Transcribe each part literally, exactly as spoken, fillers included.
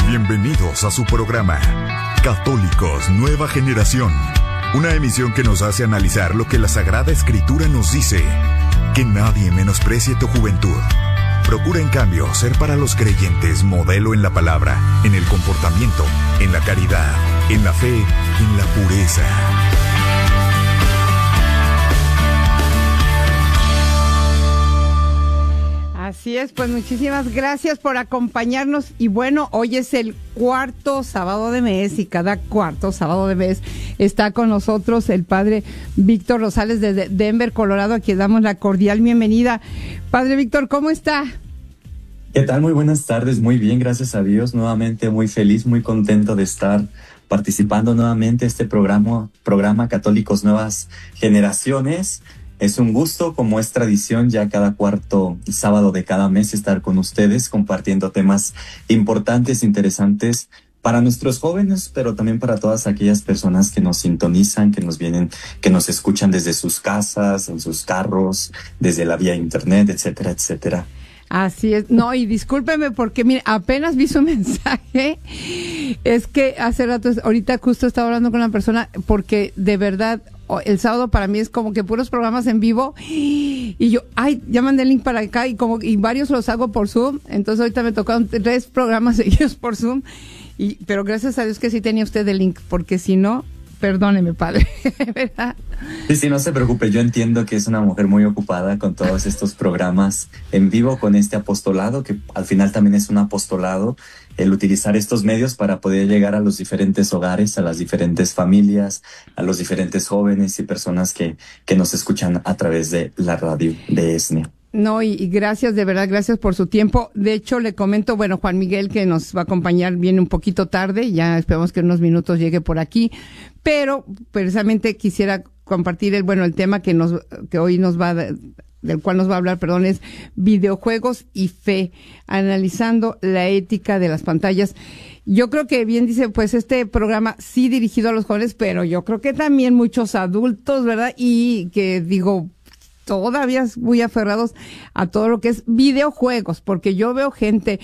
Bienvenidos a su programa Católicos Nueva Generación, una emisión que nos hace analizar lo que la Sagrada Escritura nos dice: que nadie menosprecie tu juventud. Procura en cambio ser para los creyentes modelo en la palabra, en el comportamiento, en la caridad, en la fe, en la pureza. Así es, pues muchísimas gracias por acompañarnos. Y bueno, hoy es el cuarto sábado de mes y cada cuarto sábado de mes está con nosotros el padre Víctor Rosales desde Denver, Colorado, a quien damos la cordial bienvenida. Padre Víctor, ¿cómo está? ¿Qué tal? Muy buenas tardes, muy bien, gracias a Dios. Nuevamente muy feliz, muy contento de estar participando nuevamente en este programa, programa Católicos Nuevas Generaciones. Es un gusto, como es tradición, ya cada cuarto sábado de cada mes estar con ustedes compartiendo temas importantes, interesantes para nuestros jóvenes, pero también para todas aquellas personas que nos sintonizan, que nos vienen, que nos escuchan desde sus casas, en sus carros, desde la vía internet, etcétera, etcétera. Así es. No, y discúlpeme porque, mire, apenas vi su mensaje. Es que hace rato, ahorita justo estaba hablando con una persona, porque de verdad el sábado para mí es como que puros programas en vivo, y yo, ay, ya mandé el link para acá, y como y varios los hago por Zoom. Entonces ahorita me tocaron tres programas seguidos por Zoom, y pero gracias a Dios que sí tenía usted el link, porque si no, perdóneme, padre, ¿verdad? Sí, sí, no se preocupe, yo entiendo que es una mujer muy ocupada con todos estos programas en vivo, con este apostolado, que al final también es un apostolado, el utilizar estos medios para poder llegar a los diferentes hogares, a las diferentes familias, a los diferentes jóvenes y personas que, que nos escuchan a través de la radio de ESNE. No, y, y gracias, de verdad, gracias por su tiempo. De hecho, le comento, bueno, Juan Miguel, que nos va a acompañar, viene un poquito tarde, ya esperamos que en unos minutos llegue por aquí, pero precisamente quisiera compartir el, bueno, el tema que nos, que hoy nos va a, del cual nos va a hablar, perdón, es videojuegos y fe, analizando la ética de las pantallas. Yo creo que bien dice, pues este programa sí dirigido a los jóvenes, pero yo creo que también muchos adultos, ¿verdad? Y que digo, todavía muy aferrados a todo lo que es videojuegos, porque yo veo gente,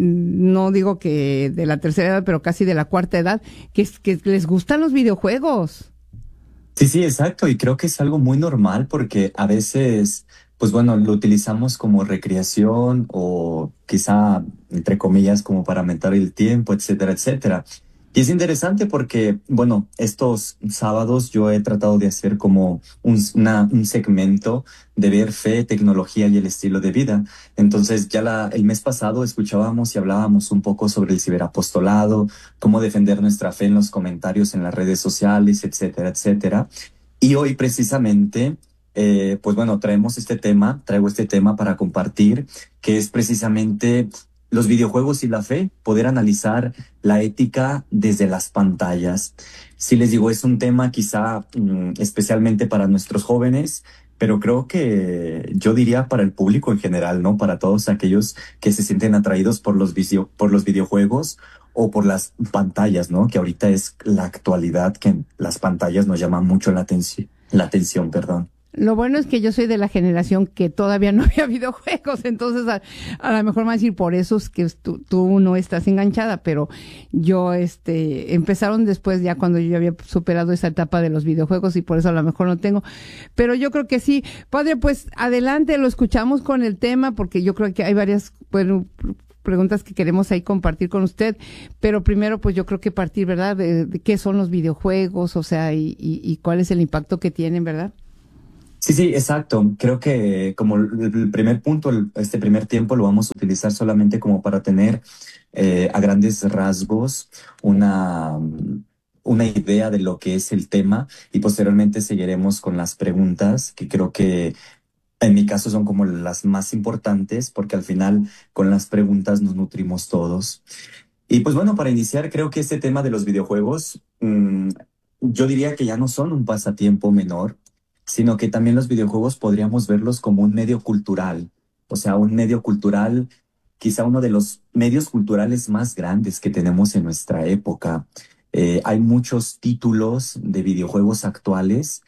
no digo que de la tercera edad, pero casi de la cuarta edad, que, que les gustan los videojuegos. Sí, sí, exacto, y creo que es algo muy normal porque a veces, pues bueno, lo utilizamos como recreación o quizá, entre comillas, como para aumentar el tiempo, etcétera, etcétera. Y es interesante porque, bueno, estos sábados yo he tratado de hacer como un, una, un segmento de ver fe, tecnología y el estilo de vida. Entonces ya la, el mes pasado escuchábamos y hablábamos un poco sobre el ciberapostolado, cómo defender nuestra fe en los comentarios en las redes sociales, etcétera, etcétera. Y hoy precisamente, eh, pues bueno, traemos este tema, traigo este tema para compartir, que es precisamente los videojuegos y la fe, poder analizar la ética desde las pantallas. Sí, les digo, es un tema quizá mm, especialmente para nuestros jóvenes, pero creo que yo diría para el público en general, ¿no? Para todos aquellos que se sienten atraídos por los, video, por los videojuegos o por las pantallas, ¿no? Que ahorita es la actualidad, que las pantallas nos llaman mucho la atención, la atención, perdón. Lo bueno es que yo soy de la generación que todavía no había videojuegos, entonces a, a lo mejor me va a decir, por eso es que tú, tú no estás enganchada, pero yo, este, empezaron después ya cuando yo había superado esa etapa de los videojuegos y por eso a lo mejor no tengo, pero yo creo que sí. Padre, pues adelante, lo escuchamos con el tema, porque yo creo que hay varias, bueno, preguntas que queremos ahí compartir con usted, pero primero pues yo creo que partir, ¿verdad?, de, de qué son los videojuegos, o sea, y, y, y cuál es el impacto que tienen, ¿verdad? Sí, sí, exacto. Creo que como el primer punto, este primer tiempo lo vamos a utilizar solamente como para tener eh, a grandes rasgos una, una idea de lo que es el tema, y posteriormente seguiremos con las preguntas, que creo que en mi caso son como las más importantes, porque al final con las preguntas nos nutrimos todos. Y pues bueno, para iniciar, creo que este tema de los videojuegos, mmm, yo diría que ya no son un pasatiempo menor, sino que también los videojuegos podríamos verlos como un medio cultural. O sea, un medio cultural, quizá uno de los medios culturales más grandes que tenemos en nuestra época. Eh, hay muchos títulos de videojuegos actuales.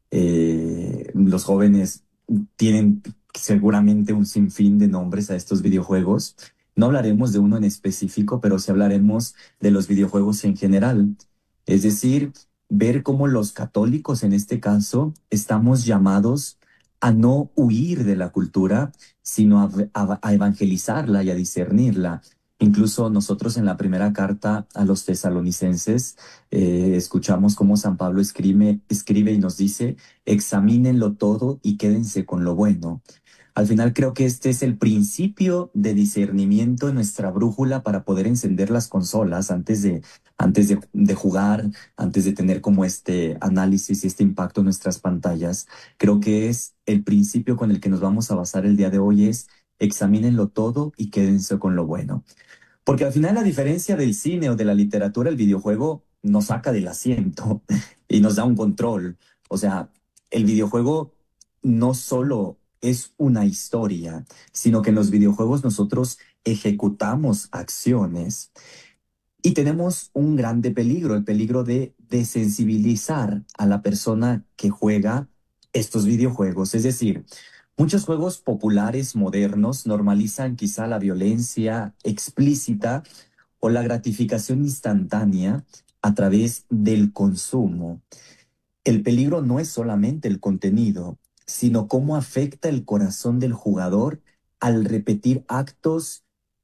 Eh, los jóvenes tienen seguramente un sinfín de nombres a estos videojuegos. No hablaremos de uno en específico, pero sí hablaremos de los videojuegos en general. Es decir, ver cómo los católicos en este caso estamos llamados a no huir de la cultura, sino a, a- a evangelizarla y a discernirla. Incluso nosotros en la primera carta a los tesalonicenses eh, escuchamos cómo San Pablo escribe, escribe y nos dice, examínenlo todo y quédense con lo bueno. Al final creo que este es el principio de discernimiento en nuestra brújula para poder encender las consolas antes de, antes de, de jugar, antes de tener como este análisis y este impacto en nuestras pantallas. Creo que es el principio con el que nos vamos a basar el día de hoy es examínenlo todo y quédense con lo bueno. Porque al final, a diferencia del cine o de la literatura, el videojuego nos saca del asiento y nos da un control. O sea, el videojuego no solo es una historia, sino que en los videojuegos nosotros ejecutamos acciones y tenemos un grande peligro, el peligro de desensibilizar a la persona que juega estos videojuegos. Es decir, muchos juegos populares modernos normalizan quizá la violencia explícita o la gratificación instantánea a través del consumo. El peligro no es solamente el contenido, sino cómo afecta el corazón del jugador al repetir actos,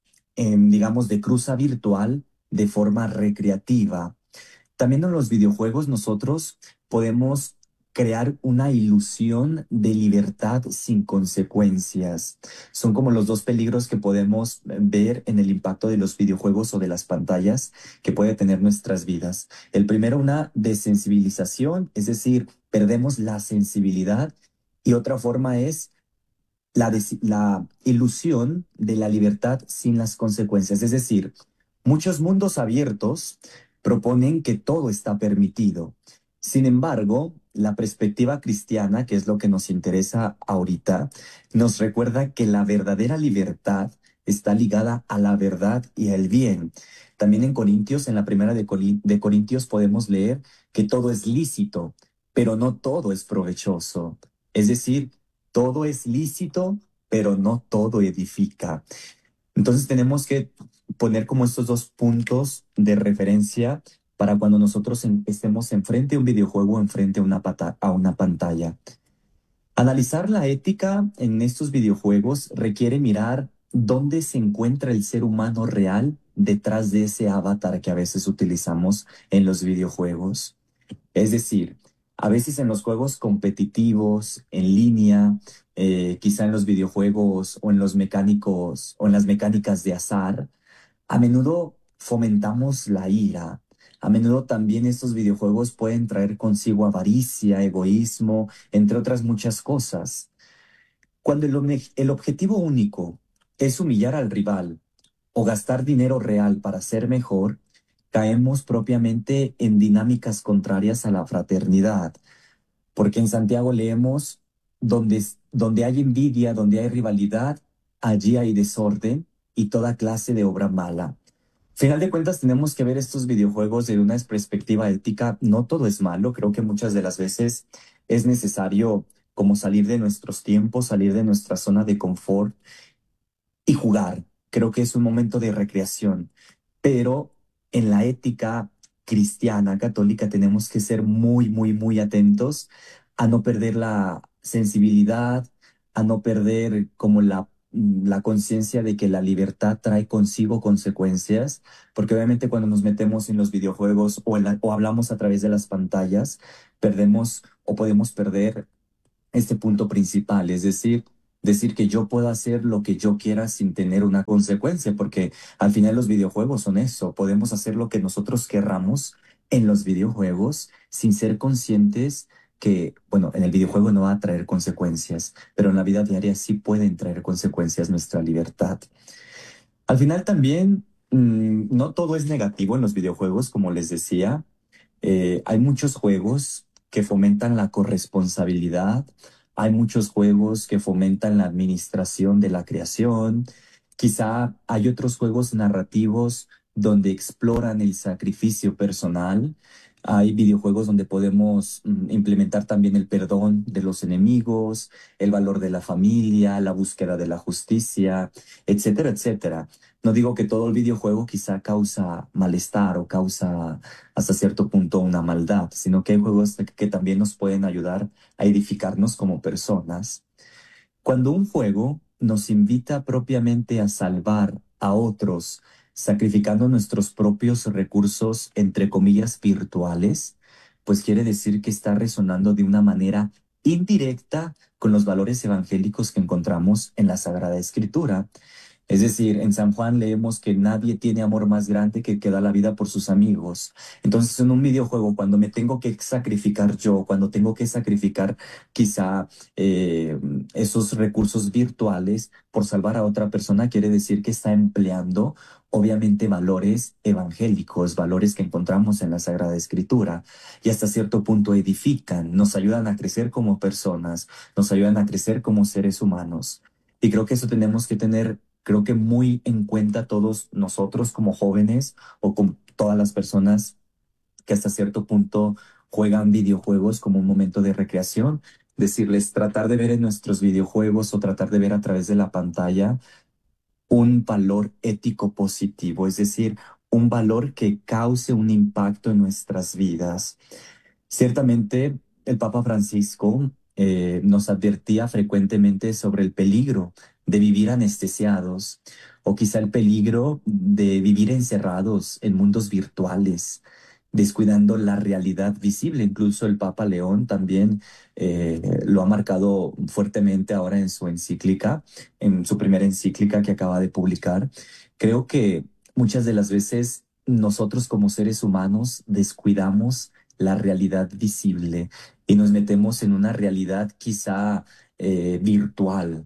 em, digamos, de cruza virtual de forma recreativa. También en los videojuegos nosotros podemos crear una ilusión de libertad sin consecuencias. Son como los dos peligros que podemos ver en el impacto de los videojuegos o de las pantallas que puede tener nuestras vidas. El primero, una desensibilización, es decir, perdemos la sensibilidad, y otra forma es la, des- la ilusión de la libertad sin las consecuencias. Es decir, muchos mundos abiertos proponen que todo está permitido. Sin embargo, la perspectiva cristiana, que es lo que nos interesa ahorita, nos recuerda que la verdadera libertad está ligada a la verdad y al bien. También en Corintios, en la primera de, Coli- de Corintios, podemos leer que todo es lícito, pero no todo es provechoso. Es decir, todo es lícito, pero no todo edifica. Entonces tenemos que poner como estos dos puntos de referencia para cuando nosotros en- estemos enfrente a un videojuego o enfrente a una, pata- a una pantalla. Analizar la ética en estos videojuegos requiere mirar dónde se encuentra el ser humano real detrás de ese avatar que a veces utilizamos en los videojuegos. Es decir, a veces en los juegos competitivos, en línea, eh, quizá en los videojuegos o en los mecánicos o en las mecánicas de azar, a menudo fomentamos la ira. A menudo también estos videojuegos pueden traer consigo avaricia, egoísmo, entre otras muchas cosas. Cuando el, obje- el objetivo único es humillar al rival o gastar dinero real para ser mejor, caemos propiamente en dinámicas contrarias a la fraternidad, porque en Santiago leemos, donde, donde hay envidia, donde hay rivalidad, allí hay desorden y toda clase de obra mala. Final de cuentas, tenemos que ver estos videojuegos desde una perspectiva ética. No todo es malo, creo que muchas de las veces es necesario como salir de nuestros tiempos, salir de nuestra zona de confort y jugar. Creo que es un momento de recreación, pero en la ética cristiana, católica, tenemos que ser muy, muy, muy atentos a no perder la sensibilidad, a no perder como la, la conciencia de que la libertad trae consigo consecuencias, porque obviamente cuando nos metemos en los videojuegos o, en la- o hablamos a través de las pantallas, perdemos o podemos perder este punto principal, es decir, decir que yo puedo hacer lo que yo quiera sin tener una consecuencia, porque al final los videojuegos son eso, podemos hacer lo que nosotros querramos en los videojuegos sin ser conscientes que, bueno, en el videojuego no va a traer consecuencias, pero en la vida diaria sí pueden traer consecuencias nuestra libertad. Al final también, mm, no todo es negativo en los videojuegos, como les decía. Eh, hay muchos juegos que fomentan la corresponsabilidad, hay muchos juegos que fomentan la administración de la creación, quizá hay otros juegos narrativos donde exploran el sacrificio personal, hay videojuegos donde podemos mm, implementar también el perdón de los enemigos, el valor de la familia, la búsqueda de la justicia, etcétera, etcétera. No digo que todo el videojuego quizá causa malestar o causa hasta cierto punto una maldad, sino que hay juegos que también nos pueden ayudar a edificarnos como personas. Cuando un juego nos invita propiamente a salvar a otros, sacrificando nuestros propios recursos, entre comillas, virtuales, pues quiere decir que está resonando de una manera indirecta con los valores evangélicos que encontramos en la Sagrada Escritura. Es decir, en San Juan leemos que nadie tiene amor más grande que el que da la vida por sus amigos. Entonces, en un videojuego, cuando me tengo que sacrificar yo, cuando tengo que sacrificar quizá eh, esos recursos virtuales por salvar a otra persona, quiere decir que está empleando, obviamente, valores evangélicos, valores que encontramos en la Sagrada Escritura y hasta cierto punto edifican, nos ayudan a crecer como personas, nos ayudan a crecer como seres humanos. Y creo que eso tenemos que tener, creo que muy en cuenta todos nosotros como jóvenes o con todas las personas que hasta cierto punto juegan videojuegos como un momento de recreación. Decirles, tratar de ver en nuestros videojuegos o tratar de ver a través de la pantalla un valor ético positivo, es decir, un valor que cause un impacto en nuestras vidas. Ciertamente, el Papa Francisco eh, nos advertía frecuentemente sobre el peligro de vivir anestesiados o quizá el peligro de vivir encerrados en mundos virtuales, descuidando la realidad visible. Incluso el Papa León también eh, lo ha marcado fuertemente ahora en su encíclica, en su primera encíclica que acaba de publicar. Creo que muchas de las veces nosotros como seres humanos descuidamos la realidad visible y nos metemos en una realidad quizá eh, virtual.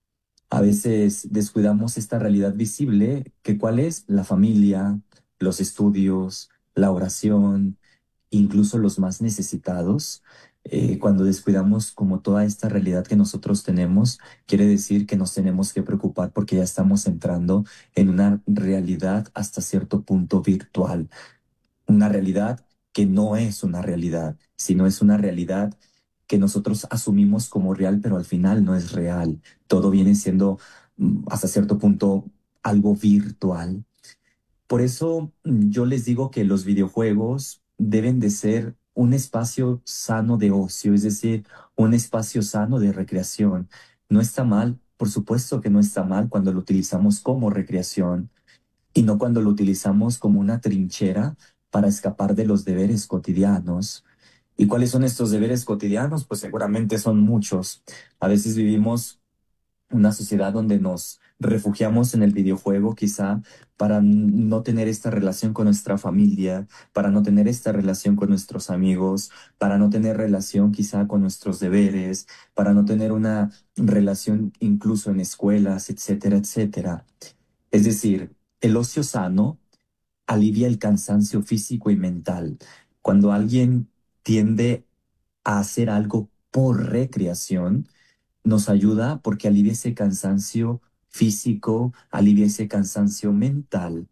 A veces descuidamos esta realidad visible, que cuál es la familia, los estudios, la oración, incluso los más necesitados. Eh, cuando descuidamos como toda esta realidad que nosotros tenemos, quiere decir que nos tenemos que preocupar porque ya estamos entrando en una realidad hasta cierto punto virtual, una realidad que no es una realidad, sino es una realidad que nosotros asumimos como real, pero al final no es real. Todo viene siendo mm, hasta cierto punto algo virtual. Por eso mm, yo les digo que los videojuegos deben de ser un espacio sano de ocio, es decir, un espacio sano de recreación. No está mal, por supuesto que no está mal cuando lo utilizamos como recreación y no cuando lo utilizamos como una trinchera para escapar de los deberes cotidianos. ¿Y cuáles son estos deberes cotidianos? Pues seguramente son muchos. A veces vivimos una sociedad donde nos refugiamos en el videojuego quizá para no tener esta relación con nuestra familia, para no tener esta relación con nuestros amigos, para no tener relación quizá con nuestros deberes, para no tener una relación incluso en escuelas, etcétera, etcétera. Es decir, el ocio sano alivia el cansancio físico y mental. Cuando alguien tiende a hacer algo por recreación, nos ayuda porque alivia ese cansancio físico, alivia ese cansancio mental.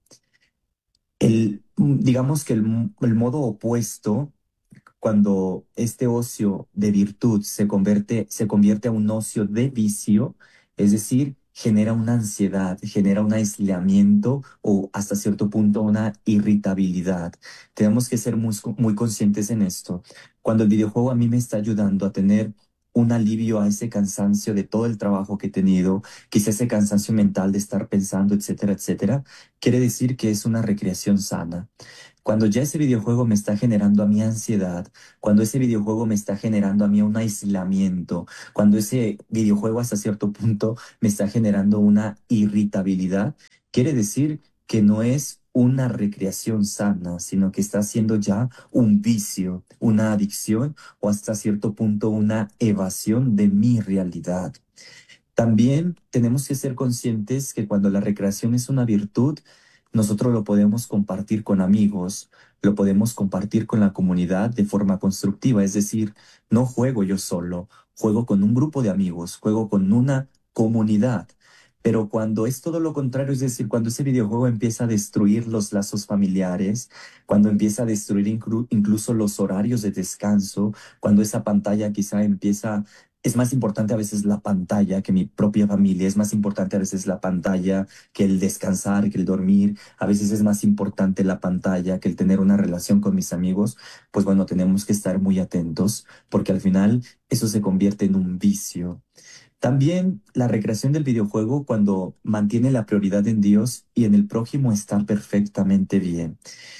El, digamos que el, el modo opuesto, cuando este ocio de virtud se convierte, se convierte a un ocio de vicio, es decir, genera una ansiedad, genera un aislamiento o hasta cierto punto una irritabilidad. Tenemos que ser muy, muy conscientes en esto. Cuando el videojuego a mí me está ayudando a tener un alivio a ese cansancio de todo el trabajo que he tenido, quizá ese cansancio mental de estar pensando, etcétera, etcétera, quiere decir que es una recreación sana. Cuando ya ese videojuego me está generando a mí ansiedad, cuando ese videojuego me está generando a mí un aislamiento, cuando ese videojuego hasta cierto punto me está generando una irritabilidad, quiere decir que no es una recreación sana, sino que está siendo ya un vicio, una adicción o hasta cierto punto una evasión de mi realidad. También tenemos que ser conscientes que cuando la recreación es una virtud, nosotros lo podemos compartir con amigos, lo podemos compartir con la comunidad de forma constructiva. Es decir, no juego yo solo, juego con un grupo de amigos, juego con una comunidad. Pero cuando es todo lo contrario, es decir, cuando ese videojuego empieza a destruir los lazos familiares, cuando empieza a destruir inclu- incluso los horarios de descanso, cuando esa pantalla quizá empieza es más importante a veces la pantalla que mi propia familia, es más importante a veces la pantalla que el descansar, que el dormir, a veces es más importante la pantalla que el tener una relación con mis amigos, pues bueno, tenemos que estar muy atentos porque al final eso se convierte en un vicio. También la recreación del videojuego cuando mantiene la prioridad en Dios y en el prójimo está perfectamente bien.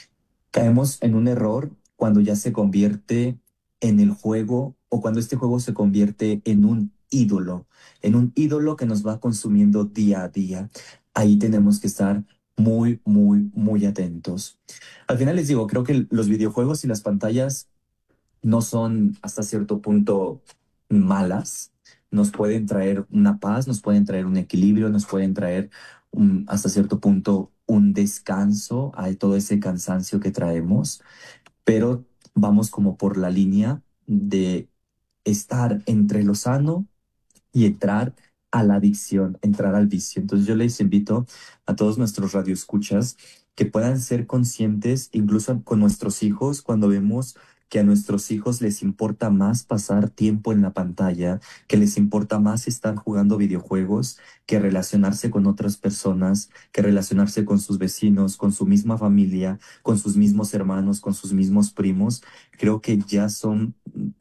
Caemos en un error cuando ya se convierte en el juego o cuando este juego se convierte en un ídolo, en un ídolo que nos va consumiendo día a día. Ahí tenemos que estar muy, muy, muy atentos. Al final les digo, creo que los videojuegos y las pantallas no son hasta cierto punto malas. Nos pueden traer una paz, nos pueden traer un equilibrio, nos pueden traer un, hasta cierto punto un descanso a todo ese cansancio que traemos, pero vamos como por la línea de estar entre lo sano y entrar a la adicción, entrar al vicio. Entonces yo les invito a todos nuestros radioescuchas que puedan ser conscientes, incluso con nuestros hijos, cuando vemos que a nuestros hijos les importa más pasar tiempo en la pantalla, que les importa más estar jugando videojuegos que relacionarse con otras personas, que relacionarse con sus vecinos, con su misma familia, con sus mismos hermanos, con sus mismos primos. Creo que ya son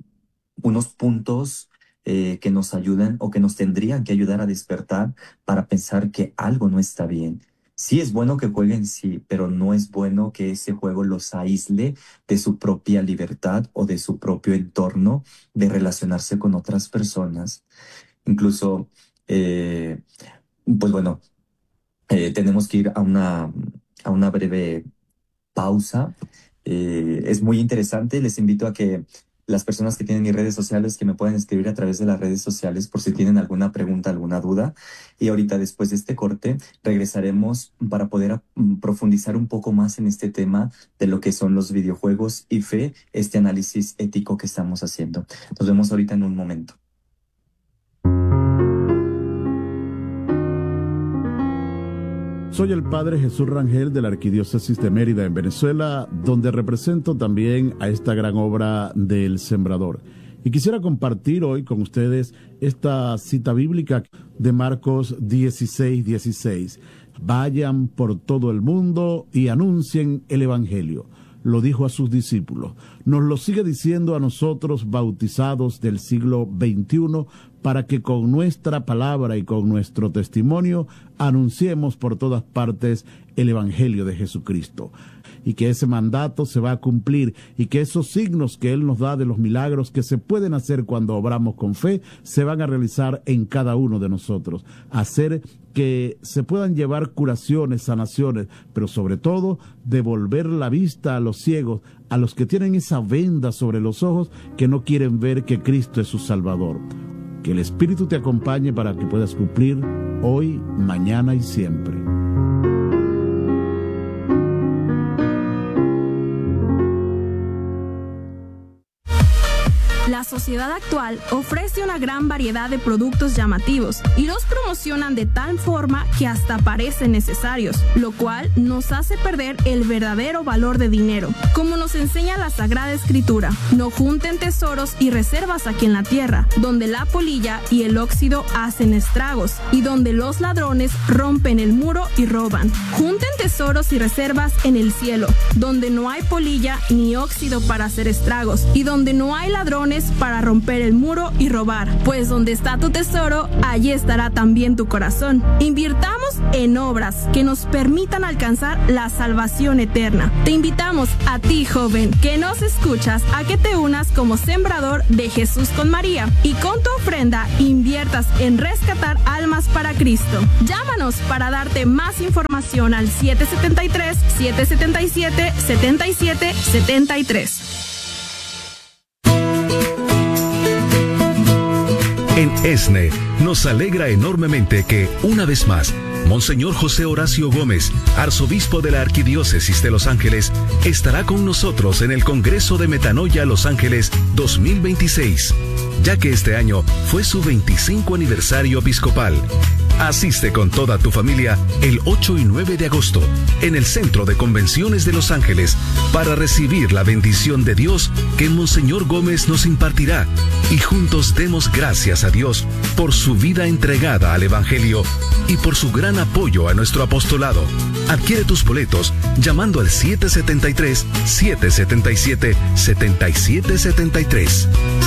unos puntos eh, que nos ayudan o que nos tendrían que ayudar a despertar para pensar que algo no está bien. Sí es bueno que jueguen, sí, pero no es bueno que ese juego los aísle de su propia libertad o de su propio entorno de relacionarse con otras personas. Incluso, eh, pues bueno, eh, tenemos que ir a una, a una breve pausa. Eh, es muy interesante. Les invito a que las personas que tienen mis redes sociales, que me puedan escribir a través de las redes sociales por si tienen alguna pregunta, alguna duda. Y ahorita, después de este corte, regresaremos para poder uh, profundizar un poco más en este tema de lo que son los videojuegos y fe, este análisis ético que estamos haciendo. Nos vemos ahorita en un momento. Soy el Padre Jesús Rangel de la Arquidiócesis de Mérida en Venezuela, donde represento también a esta gran obra del Sembrador. Y quisiera compartir hoy con ustedes esta cita bíblica de Marcos dieciséis, dieciséis. Vayan por todo el mundo y anuncien el Evangelio. Lo dijo a sus discípulos. Nos lo sigue diciendo a nosotros, bautizados del siglo veintiuno, para que con nuestra palabra y con nuestro testimonio anunciemos por todas partes el Evangelio de Jesucristo. Y que ese mandato se va a cumplir y que esos signos que Él nos da de los milagros que se pueden hacer cuando obramos con fe, se van a realizar en cada uno de nosotros. Hacer que se puedan llevar curaciones, sanaciones, pero sobre todo devolver la vista a los ciegos, a los que tienen esa venda sobre los ojos, que no quieren ver que Cristo es su Salvador. Que el Espíritu te acompañe para que puedas cumplir hoy, mañana y siempre. La sociedad actual ofrece una gran variedad de productos llamativos y los promocionan de tal forma que hasta parecen necesarios, lo cual nos hace perder el verdadero valor de dinero. Como nos enseña la Sagrada Escritura, no junten tesoros y reservas aquí en la tierra, donde la polilla y el óxido hacen estragos y donde los ladrones rompen el muro y roban. Junten tesoros y reservas en el cielo, donde no hay polilla ni óxido para hacer estragos y donde no hay ladrones para romper el muro y robar, pues donde está tu tesoro, allí estará también tu corazón. Invirtamos en obras que nos permitan alcanzar la salvación eterna. Te invitamos a ti, joven, que nos escuchas, a que te unas como sembrador de Jesús con María y con tu ofrenda inviertas en rescatar almas para Cristo. Llámanos para darte más información al siete siete tres, siete siete siete, siete siete siete tres. En ESNE nos alegra enormemente que, una vez más, Monseñor José Horacio Gómez, arzobispo de la Arquidiócesis de Los Ángeles, estará con nosotros en el Congreso de Metanoia Los Ángeles dos mil veintiséis, ya que este año fue su veinticinco aniversario episcopal. Asiste con toda tu familia el ocho y nueve de agosto en el Centro de Convenciones de Los Ángeles para recibir la bendición de Dios que Monseñor Gómez nos impartirá y juntos demos gracias a Dios por su vida entregada al Evangelio y por su gran apoyo a nuestro apostolado. Adquiere tus boletos llamando al siete siete tres, siete siete siete, siete siete siete tres.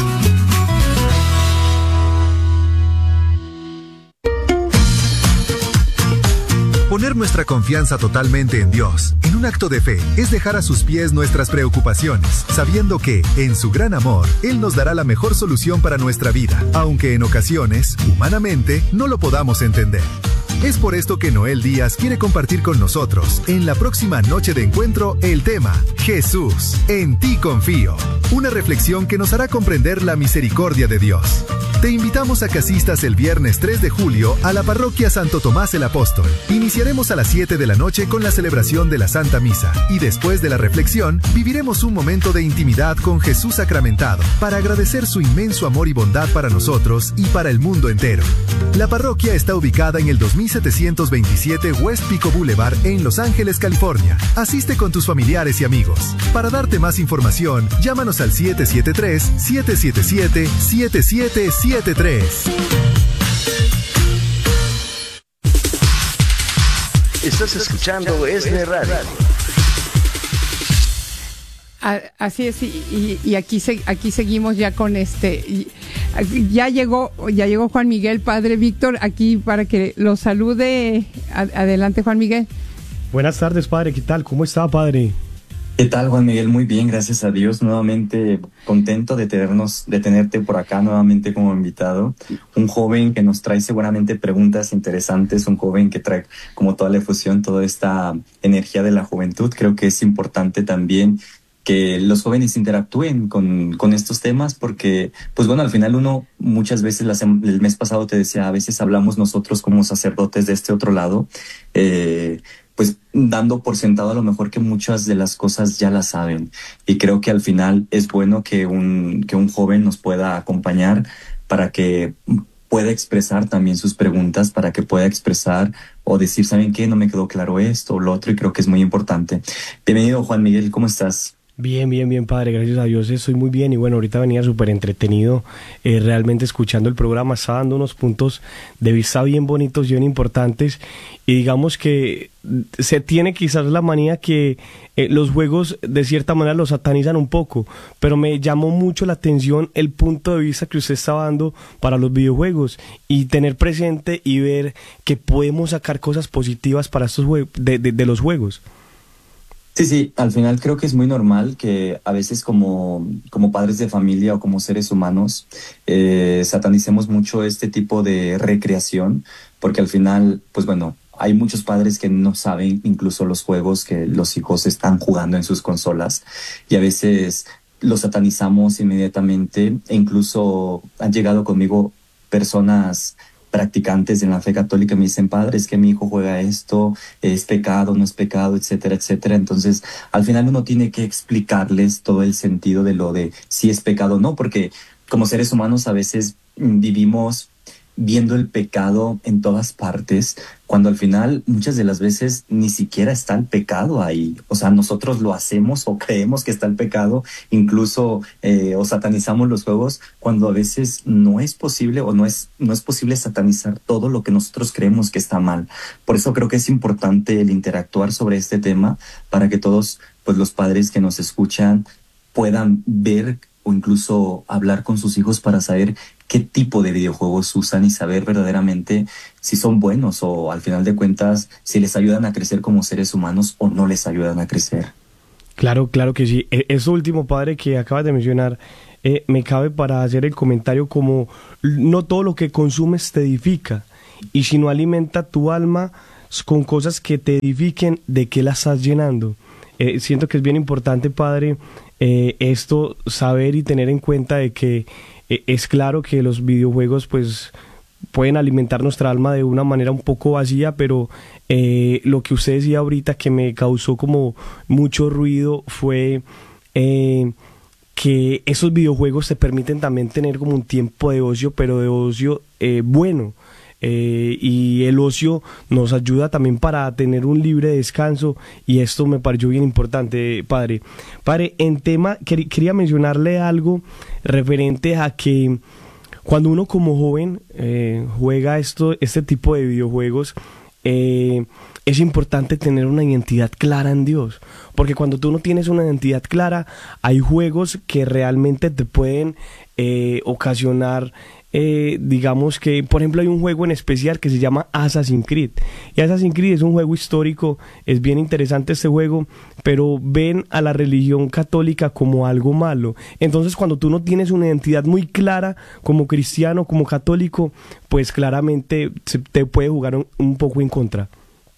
Poner nuestra confianza totalmente en Dios, en un acto de fe, es dejar a sus pies nuestras preocupaciones, sabiendo que, en su gran amor, Él nos dará la mejor solución para nuestra vida, aunque en ocasiones, humanamente, no lo podamos entender. Es por esto que Noel Díaz quiere compartir con nosotros, en la próxima noche de encuentro, el tema Jesús, en ti confío. Una reflexión que nos hará comprender la misericordia de Dios. Te invitamos a que asistas el viernes tres de julio a la parroquia Santo Tomás el Apóstol. Iniciaremos a las siete de la noche con la celebración de la Santa Misa y después de la reflexión viviremos un momento de intimidad con Jesús sacramentado para agradecer su inmenso amor y bondad para nosotros y para el mundo entero. La parroquia está ubicada en el dos mil setecientos veintisiete West Pico Boulevard en Los Ángeles, California. Asiste con tus familiares y amigos. Para darte más información, llámanos al siete siete tres, siete siete siete, siete siete siete tres. Estás escuchando ESNE Radio. Así es, y, y aquí se, aquí seguimos ya con este, y, ya llegó, ya llegó Juan Miguel, Padre Víctor, aquí para que lo salude. Adelante, Juan Miguel. Buenas tardes, Padre, ¿qué tal? ¿Cómo está, Padre? ¿Qué tal, Juan Miguel? Muy bien, gracias a Dios. Nuevamente contento de tenernos, de tenerte por acá nuevamente como invitado. Un joven que nos trae seguramente preguntas interesantes, un joven que trae como toda la efusión, toda esta energía de la juventud. Creo que es importante también que los jóvenes interactúen con, con estos temas porque, pues bueno, al final uno muchas veces, la sem- el mes pasado te decía, a veces hablamos nosotros como sacerdotes de este otro lado, eh, pues dando por sentado a lo mejor que muchas de las cosas ya las saben. Y creo que al final es bueno que un, que un joven nos pueda acompañar para que pueda expresar también sus preguntas, para que pueda expresar o decir, ¿saben qué? No me quedó claro esto o lo otro, y creo que es muy importante. Bienvenido, Juan Miguel, ¿cómo estás? Bien, bien, bien, Padre, gracias a Dios estoy muy bien y bueno, ahorita venía súper entretenido eh, realmente escuchando el programa, está dando unos puntos de vista bien bonitos, bien importantes y digamos que se tiene quizás la manía que eh, los juegos de cierta manera los satanizan un poco, pero me llamó mucho la atención el punto de vista que usted estaba dando para los videojuegos y tener presente y ver que podemos sacar cosas positivas para estos jue- de, de, de los juegos. Sí, sí, al final creo que es muy normal que a veces como, como padres de familia o como seres humanos eh, satanicemos mucho este tipo de recreación, porque al final, pues bueno, hay muchos padres que no saben incluso los juegos que los hijos están jugando en sus consolas y a veces los satanizamos inmediatamente e incluso han llegado conmigo personas practicantes en la fe católica me dicen, padre, es que mi hijo juega esto, es pecado, no es pecado, etcétera, etcétera. Entonces, al final uno tiene que explicarles todo el sentido de lo de si es pecado o no, porque como seres humanos a veces vivimos viendo el pecado en todas partes, cuando al final muchas de las veces ni siquiera está el pecado ahí. O sea, nosotros lo hacemos o creemos que está el pecado, incluso eh, o satanizamos los juegos, cuando a veces no es posible o no es, no es posible satanizar todo lo que nosotros creemos que está mal. Por eso creo que es importante el interactuar sobre este tema para que todos, pues los padres que nos escuchan puedan ver o incluso hablar con sus hijos para saber qué tipo de videojuegos usan y saber verdaderamente si son buenos o al final de cuentas si les ayudan a crecer como seres humanos o no les ayudan a crecer. Claro, claro que sí. Eso último, padre, que acabas de mencionar, eh, me cabe para hacer el comentario como no todo lo que consumes te edifica y si no alimenta tu alma con cosas que te edifiquen, ¿de qué la estás llenando? Eh, siento que es bien importante, padre, eh, esto saber y tener en cuenta de que eh, es claro que los videojuegos pues pueden alimentar nuestra alma de una manera un poco vacía, pero eh, lo que usted decía ahorita que me causó como mucho ruido fue eh, que esos videojuegos te permiten también tener como un tiempo de ocio, pero de ocio eh, bueno. eh, y el ocio nos ayuda también para tener un libre descanso, y esto me pareció bien importante, padre. Padre, en tema, quer, quería mencionarle algo referente a que cuando uno como joven eh, juega esto, este tipo de videojuegos, eh, es importante tener una identidad clara en Dios, porque cuando tú no tienes una identidad clara, hay juegos que realmente te pueden eh, ocasionar, eh, digamos que, por ejemplo, hay un juego en especial que se llama Assassin's Creed, y Assassin's Creed es un juego histórico, es bien interesante este juego, pero ven a la religión católica como algo malo. Entonces, cuando tú no tienes una identidad muy clara como cristiano, como católico, pues claramente se te puede jugar un, un poco en contra.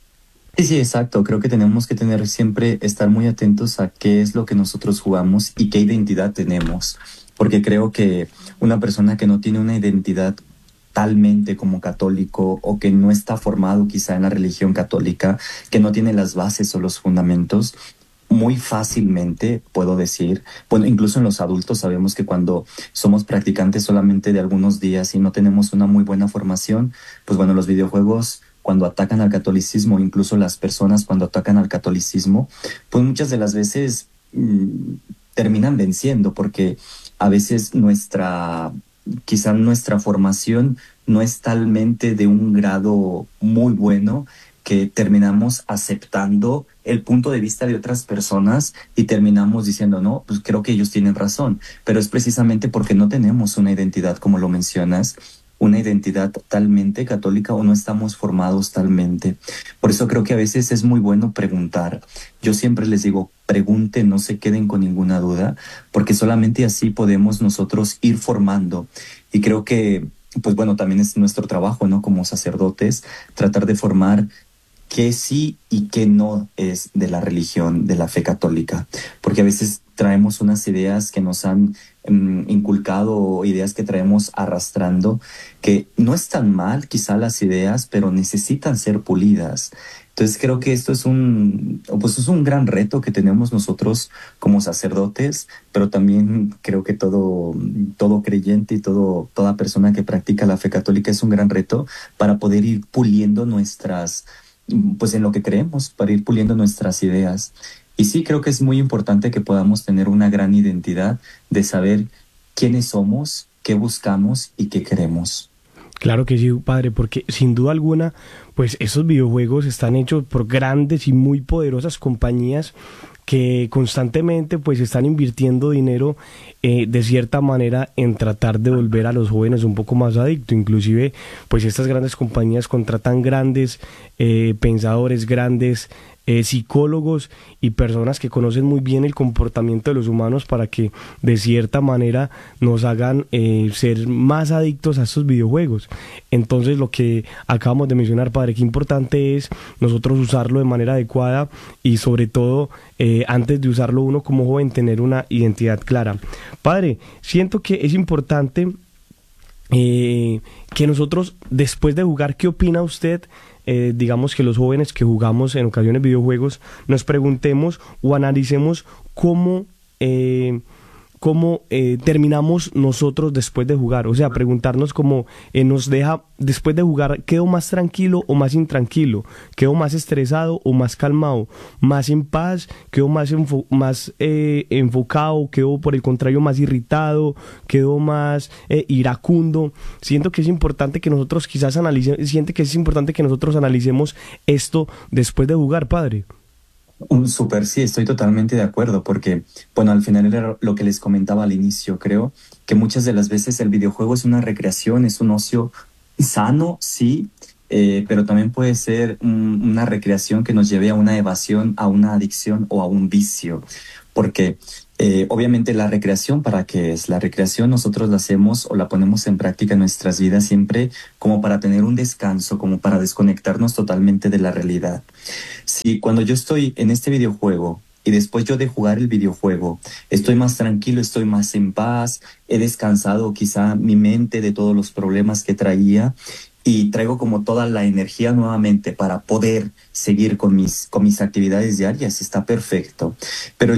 Sí, sí, exacto. Creo que tenemos que tener siempre, estar muy atentos a qué es lo que nosotros jugamos y qué identidad tenemos. Porque creo que una persona que no tiene una identidad totalmente como católico, o que no está formado quizá en la religión católica, que no tiene las bases o los fundamentos, muy fácilmente puedo decir, bueno, incluso en los adultos sabemos que cuando somos practicantes solamente de algunos días y no tenemos una muy buena formación, pues bueno, los videojuegos, cuando atacan al catolicismo, incluso las personas cuando atacan al catolicismo, pues muchas de las veces mmm, terminan venciendo, porque a veces nuestra, quizá nuestra formación no es talmente de un grado muy bueno, que terminamos aceptando el punto de vista de otras personas y terminamos diciendo, no, pues creo que ellos tienen razón, pero es precisamente porque no tenemos una identidad, como lo mencionas, una identidad totalmente católica, o no estamos formados talmente. Por eso creo que a veces es muy bueno preguntar. Yo siempre les digo, pregunten, no se queden con ninguna duda, porque solamente así podemos nosotros ir formando. Y creo que, pues bueno, también es nuestro trabajo, ¿no? Como sacerdotes, tratar de formar qué sí y qué no es de la religión, de la fe católica, porque a veces traemos unas ideas que nos han um, inculcado, o ideas que traemos arrastrando, que no están mal quizá las ideas, pero necesitan ser pulidas. Entonces creo que esto es un, pues es un gran reto que tenemos nosotros como sacerdotes, pero también creo que todo, todo creyente y todo, toda persona que practica la fe católica es un gran reto para poder ir puliendo nuestras, pues en lo que creemos, para ir puliendo nuestras ideas. Y sí, creo que es muy importante que podamos tener una gran identidad de saber quiénes somos, qué buscamos y qué queremos. Claro que sí, padre, porque sin duda alguna, pues esos videojuegos están hechos por grandes y muy poderosas compañías que constantemente pues están invirtiendo dinero eh, de cierta manera en tratar de volver a los jóvenes un poco más adictos. Inclusive pues estas grandes compañías contratan grandes eh, pensadores, grandes eh, psicólogos y personas que conocen muy bien el comportamiento de los humanos para que de cierta manera nos hagan eh, ser más adictos a estos videojuegos. Entonces lo que acabamos de mencionar, padre, qué importante es nosotros usarlo de manera adecuada y sobre todo eh, antes de usarlo uno como joven tener una identidad clara. Padre, siento que es importante eh, que nosotros después de jugar, ¿qué opina usted? Eh, digamos que los jóvenes que jugamos en ocasiones videojuegos nos preguntemos o analicemos cómo eh, cómo eh, terminamos nosotros después de jugar, o sea, preguntarnos cómo eh, nos deja después de jugar, ¿quedo más tranquilo o más intranquilo? ¿Quedo más estresado o más calmado? ¿Más en paz? ¿Quedo más, enfo más eh, enfocado? ¿Quedo por el contrario más irritado? ¿Quedo más eh, iracundo? Siento que es importante que nosotros quizás analicemos, siente que es importante que nosotros analicemos esto después de jugar, padre. Un súper, sí, estoy totalmente de acuerdo, porque, bueno, al final era lo que les comentaba al inicio. Creo que muchas de las veces el videojuego es una recreación, es un ocio sano, sí, eh, pero también puede ser un, una recreación que nos lleve a una evasión, a una adicción o a un vicio, porque eh, obviamente la recreación, ¿para qué es? La recreación nosotros la hacemos o la ponemos en práctica en nuestras vidas siempre como para tener un descanso, como para desconectarnos totalmente de la realidad. Si cuando yo estoy en este videojuego y después yo de jugar el videojuego estoy más tranquilo, estoy más en paz, he descansado quizá mi mente de todos los problemas que traía y traigo como toda la energía nuevamente para poder seguir con mis, con mis actividades diarias, está perfecto. Pero ya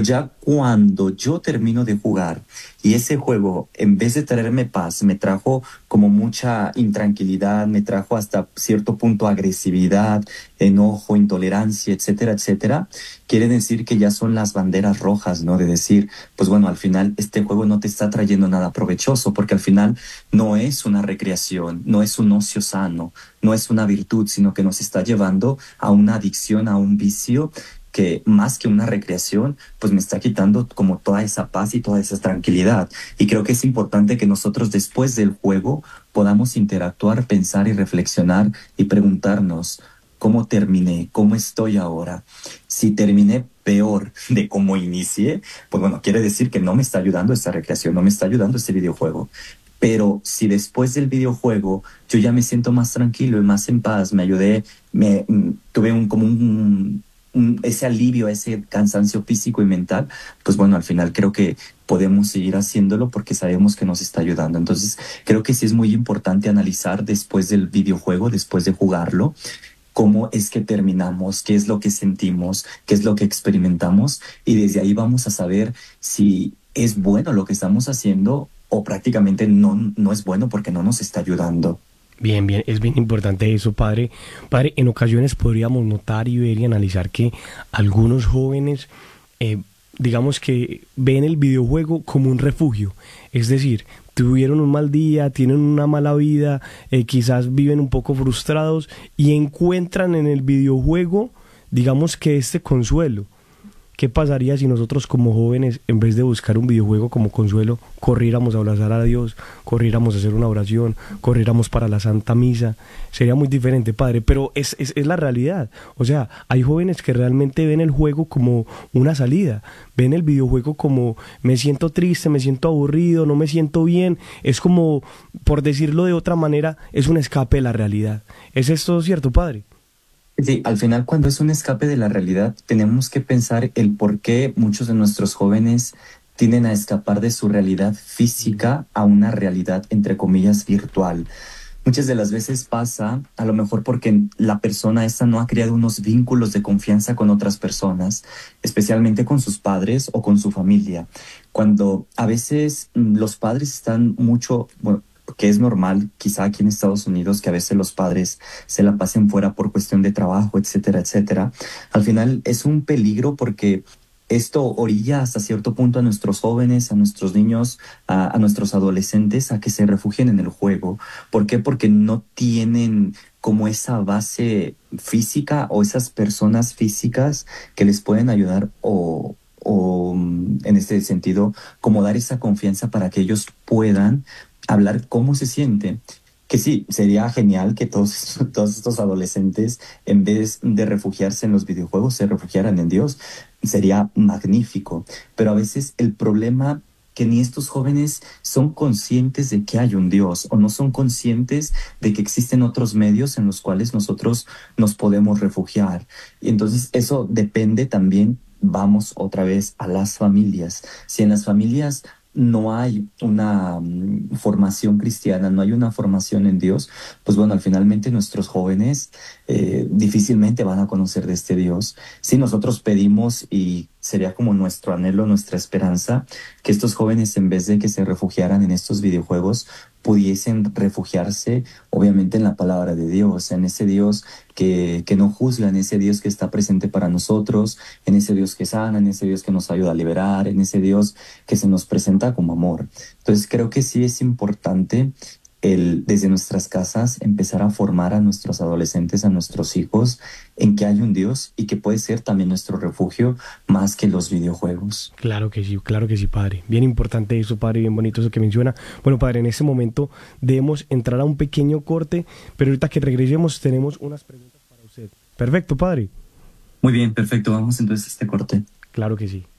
cuando yo termino de jugar y ese juego, en vez de traerme paz, me trajo como mucha intranquilidad, me trajo hasta cierto punto agresividad, enojo, intolerancia, etcétera, etcétera, quiere decir que ya son las banderas rojas, ¿no? De decir, pues bueno, al final este juego no te está trayendo nada provechoso, porque al final no es una recreación, no es un ocio sano, no es una virtud, sino que nos está llevando a una adicción, a un vicio que más que una recreación, pues me está quitando como toda esa paz y toda esa tranquilidad. Y creo que es importante que nosotros después del juego podamos interactuar, pensar y reflexionar y preguntarnos cómo terminé, cómo estoy ahora. Si terminé peor de cómo inicié, pues bueno, quiere decir que no me está ayudando esta recreación, no me está ayudando este videojuego. Pero si después del videojuego yo ya me siento más tranquilo y más en paz, me ayudé, me tuve un como un Un, ese alivio, ese cansancio físico y mental, pues bueno, al final creo que podemos seguir haciéndolo porque sabemos que nos está ayudando. Entonces creo que sí es muy importante analizar después del videojuego, después de jugarlo, cómo es que terminamos, qué es lo que sentimos, qué es lo que experimentamos, y desde ahí vamos a saber si es bueno lo que estamos haciendo o prácticamente no, no es bueno porque no nos está ayudando. Bien, bien, es bien importante eso, padre. Padre, en ocasiones podríamos notar y ver y analizar que algunos jóvenes, eh, digamos que ven el videojuego como un refugio. Es decir, tuvieron un mal día, tienen una mala vida, eh, quizás viven un poco frustrados y encuentran en el videojuego, digamos que este consuelo. ¿Qué pasaría si nosotros como jóvenes, en vez de buscar un videojuego como consuelo, corriéramos a abrazar a Dios, corriéramos a hacer una oración, corriéramos para la Santa Misa? Sería muy diferente, padre, pero es, es, es la realidad. O sea, hay jóvenes que realmente ven el juego como una salida, ven el videojuego como me siento triste, me siento aburrido, no me siento bien. Es como, por decirlo de otra manera, es un escape de la realidad. ¿Es esto cierto, padre? Sí, al final cuando es un escape de la realidad tenemos que pensar el por qué muchos de nuestros jóvenes tienden a escapar de su realidad física a una realidad entre comillas virtual. Muchas de las veces pasa a lo mejor porque la persona esta no ha creado unos vínculos de confianza con otras personas, especialmente con sus padres o con su familia. Cuando a veces los padres están mucho... bueno, que es normal, quizá aquí en Estados Unidos, que a veces los padres se la pasen fuera por cuestión de trabajo, etcétera, etcétera. Al final es un peligro porque esto orilla hasta cierto punto a nuestros jóvenes, a nuestros niños, a, a nuestros adolescentes a que se refugien en el juego. ¿Por qué? Porque no tienen como esa base física o esas personas físicas que les pueden ayudar o... o en este sentido, como dar esa confianza para que ellos puedan hablar cómo se siente. Que sí, sería genial que todos, todos estos adolescentes, en vez de refugiarse en los videojuegos, se refugiaran en Dios. Sería magnífico. Pero a veces el problema que ni estos jóvenes son conscientes de que hay un Dios o no son conscientes de que existen otros medios en los cuales nosotros nos podemos refugiar. Y entonces eso depende también, vamos otra vez a las familias. Si en las familias no hay una um, formación cristiana, no hay una formación en Dios, pues bueno, al finalmente nuestros jóvenes eh, difícilmente van a conocer de este Dios. Si nosotros pedimos, y sería como nuestro anhelo, nuestra esperanza, que estos jóvenes, en vez de que se refugiaran en estos videojuegos, pudiesen refugiarse obviamente en la palabra de Dios, en ese Dios que, que no juzga, en ese Dios que está presente para nosotros, en ese Dios que sana, en ese Dios que nos ayuda a liberar, en ese Dios que se nos presenta como amor. Entonces creo que sí es importante el, desde nuestras casas, empezar a formar a nuestros adolescentes, a nuestros hijos, en que hay un Dios y que puede ser también nuestro refugio más que los videojuegos. Claro que sí, claro que sí, padre. Bien importante eso, padre, bien bonito eso que menciona. Bueno, padre, en este momento debemos entrar a un pequeño corte, pero ahorita que regresemos tenemos unas preguntas para usted. Perfecto, padre. Muy bien, perfecto. Vamos entonces a este corte. Claro que sí.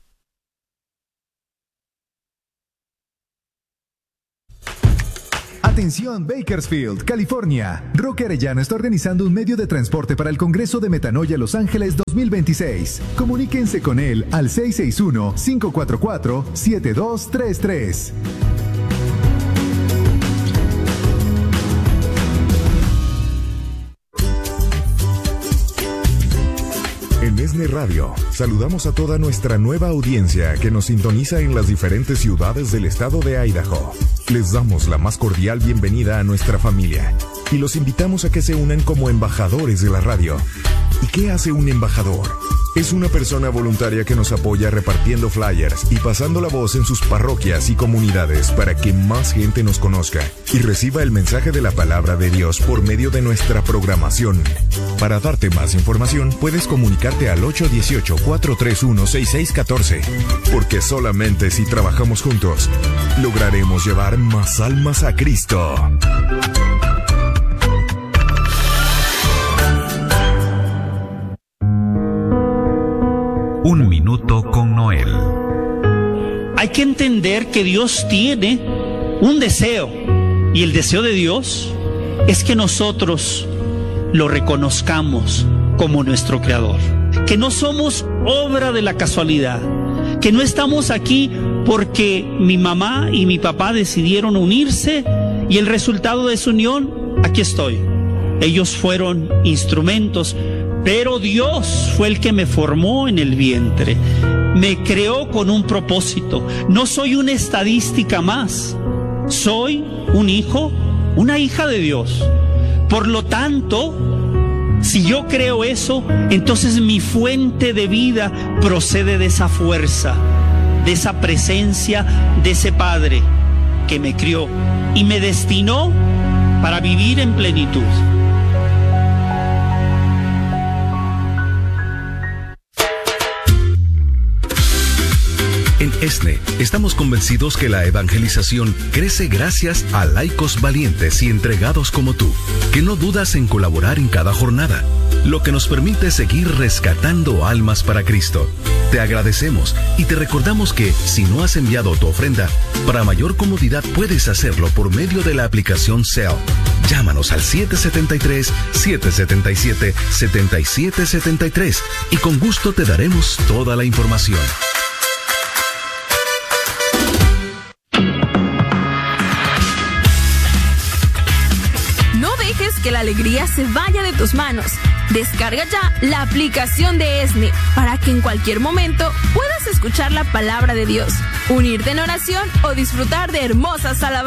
Atención Bakersfield, California. Roque Arellano está organizando un medio de transporte para el Congreso de Metanoia Los Ángeles dos mil veintiséis. Comuníquense con él al seis seis uno, cinco cuatro cuatro, siete dos tres tres. En Es ESNE Radio, saludamos a toda nuestra nueva audiencia que nos sintoniza en las diferentes ciudades del estado de Idaho. Les damos la más cordial bienvenida a nuestra familia y los invitamos a que se unan como embajadores de la radio. ¿Y qué hace un embajador? Es una persona voluntaria que nos apoya repartiendo flyers y pasando la voz en sus parroquias y comunidades para que más gente nos conozca y reciba el mensaje de la palabra de Dios por medio de nuestra programación. Para darte más información, puedes comunicarte al ocho uno ocho, cuatro tres uno, seis seis uno cuatro, porque solamente si trabajamos juntos, lograremos llevar más almas a Cristo. Un minuto con Noel. Hay que entender que Dios tiene un deseo, y el deseo de Dios es que nosotros lo reconozcamos como nuestro creador, que no somos obra de la casualidad, que no estamos aquí porque mi mamá y mi papá decidieron unirse y el resultado de su unión, aquí estoy. Ellos fueron instrumentos, pero Dios fue el que me formó en el vientre, me creó con un propósito. No soy una estadística más, soy un hijo, una hija de Dios. Por lo tanto, si yo creo eso, entonces mi fuente de vida procede de esa fuerza, de esa presencia, de ese Padre que me crió y me destinó para vivir en plenitud. En ESNE estamos convencidos que la evangelización crece gracias a laicos valientes y entregados como tú, que no dudas en colaborar en cada jornada, lo que nos permite seguir rescatando almas para Cristo. Te agradecemos y te recordamos que si no has enviado tu ofrenda, para mayor comodidad puedes hacerlo por medio de la aplicación Zelle. Llámanos al siete siete tres, siete siete siete, siete siete siete tres y con gusto te daremos toda la información. Que la alegría se vaya de tus manos. Descarga ya la aplicación de ESNE para que en cualquier momento puedas escuchar la palabra de Dios, unirte en oración o disfrutar de hermosas alabanzas.